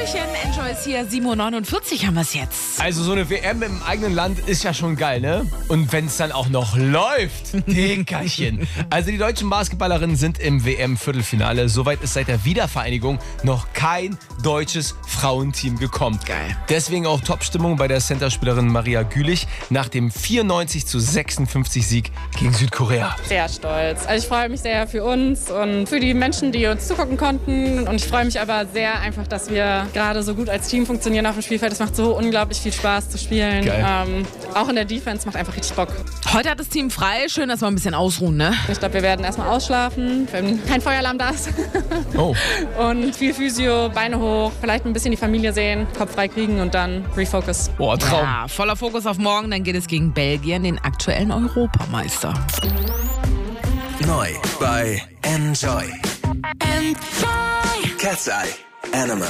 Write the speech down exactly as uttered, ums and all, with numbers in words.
Hallöchen, Enjoy ist hier, sieben Uhr neunundvierzig haben wir es jetzt. Also so eine W M im eigenen Land ist ja schon geil, ne? Und wenn es dann auch noch läuft, Dickerchen. Also die deutschen Basketballerinnen sind im W M-Viertelfinale. Soweit ist seit der Wiedervereinigung noch kein deutsches Frauenteam gekommen. Geil. Deswegen auch Top-Stimmung bei der Centerspielerin Maria Gülich nach dem vierundneunzig zu sechsundfünfzig Sieg gegen Südkorea. Sehr stolz. Also ich freue mich sehr für uns und für die Menschen, die uns zugucken konnten. Und ich freue mich aber sehr einfach, dass wir gerade so gut als Team funktionieren auf dem Spielfeld. Es macht so unglaublich viel Spaß zu spielen. Ähm, auch in der Defense macht einfach richtig Bock. Heute hat das Team frei, schön, dass wir ein bisschen ausruhen, ne? Ich glaube, wir werden erstmal ausschlafen, wenn kein Feueralarm da ist. Oh. Und viel Physio, Beine hoch, vielleicht ein bisschen die Familie sehen, Kopf frei kriegen und dann Refocus. Boah, Traum. Ja, voller Fokus auf morgen, dann geht es gegen Belgien, den aktuellen Europameister. Neu bei Enjoy. Enjoy! Cat's Eye Anima.